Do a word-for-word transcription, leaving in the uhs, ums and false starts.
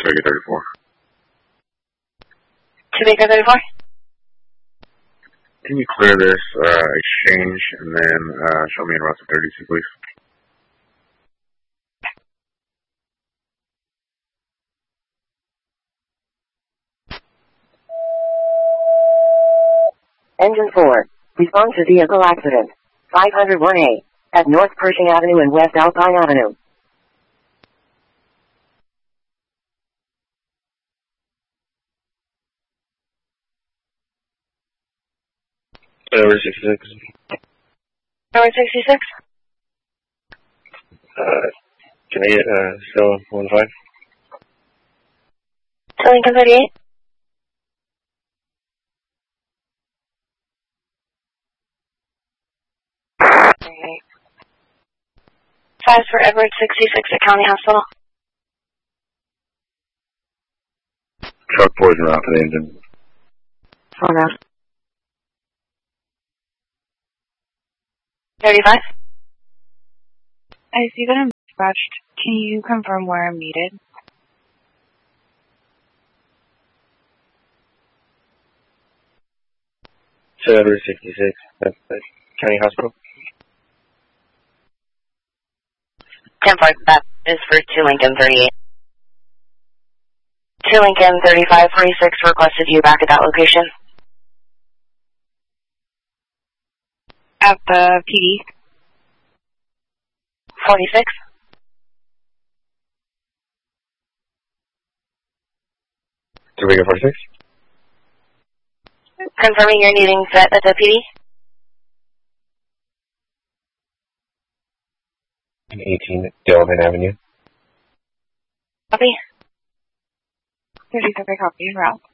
Turkey thirty-four. two Baker thirty-four. Can you clear this uh, exchange and then uh, show me in route to thirty-two, please? Engine four. Respond to vehicle accident. five oh one A. At North Pershing Avenue and West Alpine Avenue. Tower sixty-six. Tower sixty-six. Uh, can I get, uh, still one five? To Lincoln thirty-eight. thirty-eight. Five for Edward sixty-six at County Hospital. Truck poison route to the engine. Phone out. thirty-five. I see that I'm dispatched. Can you confirm where I'm needed? Tower sixty-six. That's at County Hospital. ten four, that is for two Lincoln thirty-eight. two Lincoln thirty-five forty-six requested you back at that location. At the P D? forty-six. two Baker forty-six. Confirming you're needing set at the P D. eighteen Delavan Avenue. Copy. thirty-seven copy, route.